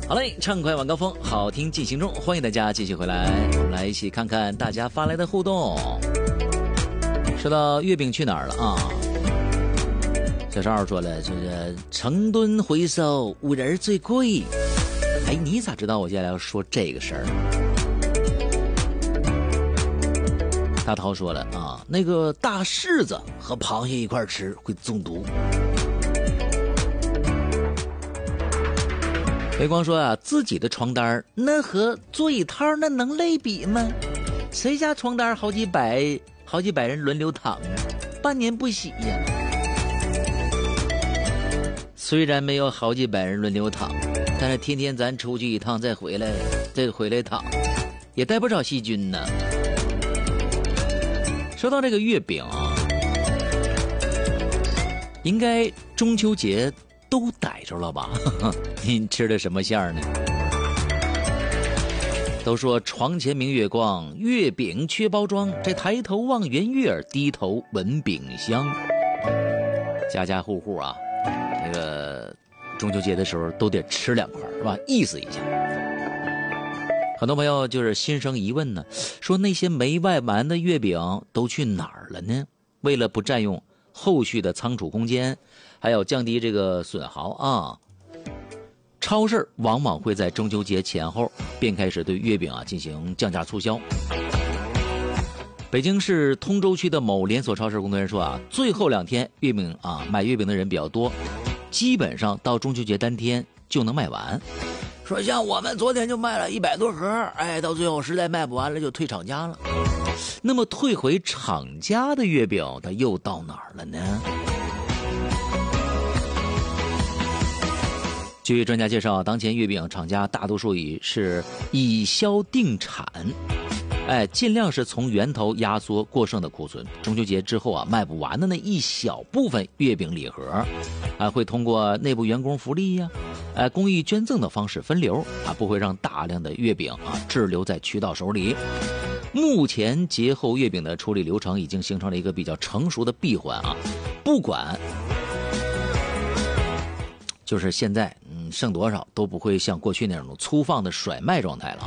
好嘞，畅快晚高峰，好听进行中，欢迎大家继续回来，我们来一起看看大家发来的互动。说到月饼去哪儿了啊？小邵说了，这个成吨回收五仁最贵。哎，你咋知道我接下来要说这个事儿？大涛说了啊，那个大柿子和螃蟹一块吃会中毒。微光说啊，自己的床单那和座椅套那能类比吗？谁家床单好几百人轮流躺，半年不洗呀。虽然没有好几百人轮流躺，但是天天咱出去一趟再回来躺，也带不少细菌呢。说到这个月饼啊，应该中秋节都逮着了吧？您吃的什么馅儿呢？都说床前明月光，月饼缺包装，这抬头望圆月，低头闻饼香。家家户户啊，这个中秋节的时候都得吃两块，是吧？意思一下。很多朋友就是心生疑问呢，说那些没卖完的月饼都去哪儿了呢？为了不占用后续的仓储空间，还有降低这个损耗啊，超市往往会在中秋节前后便开始对月饼啊进行降价促销。北京市通州区的某连锁超市工作人员说啊，最后2天月饼啊买月饼的人比较多，基本上到中秋节当天就能卖完。说像我们昨天就卖了100多盒，哎，到最后实在卖不完了就退厂家了。那么退回厂家的月饼它又到哪儿了呢？据专家介绍，当前月饼厂家大多数是以销定产，尽量是从源头压缩过剩的库存。中秋节之后啊，卖不完的那一小部分月饼礼盒，会通过内部员工福利呀、公益捐赠的方式分流啊，不会让大量的月饼啊滞留在渠道手里。目前节后月饼的处理流程已经形成了一个比较成熟的闭环啊，不管就是现在剩多少都不会像过去那种粗放的甩卖状态了。